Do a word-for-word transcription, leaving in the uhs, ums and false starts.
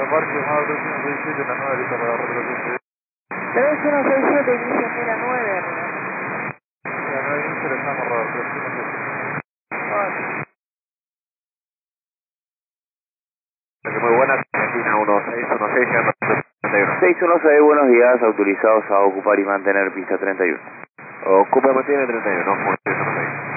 Parque Mar tres uno seis siete, la nueva lista para retroceder. tres uno seis siete, inicio en la nueve. La nueva inicio la estamos rodando, tres uno seis siete. Muy buenas, Argentina uno seis uno seis, treinta y uno. seis uno seis, buenos días, autorizados a ocupar y mantener pista treinta y uno. Ocupa, mantiene treinta y uno,